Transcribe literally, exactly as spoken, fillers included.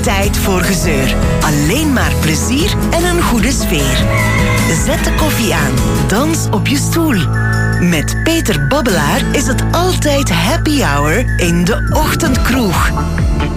tijd voor gezeur. Alleen maar plezier en een goede sfeer. Zet de koffie aan. Dans op je stoel. Met Peter Babbelaar is het altijd happy hour in de ochtendkroeg.